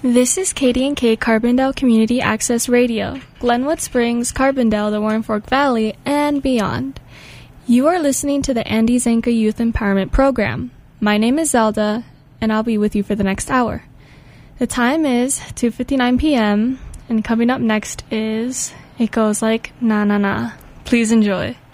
This is Katie and Kate, Carbondale Community Access Radio, Glenwood Springs, Carbondale, the Warren Fork Valley, and beyond. You are listening to the Andy Zanka Youth Empowerment Program. My name is Zelda, and I'll be with you for the next hour. The time is 2:59 p.m., and coming up next is It Goes Like Na Na Na. Please enjoy.